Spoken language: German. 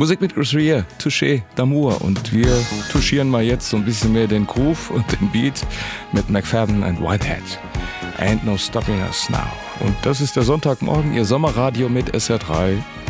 Musik mit Chris Rea, Touché d'Amour. Und wir touchieren mal jetzt so ein bisschen mehr den Groove und den Beat mit McFadden and Whitehead. Ain't no stopping us now. Und das ist der Sonntagmorgen, Ihr Sommerradio mit SR3.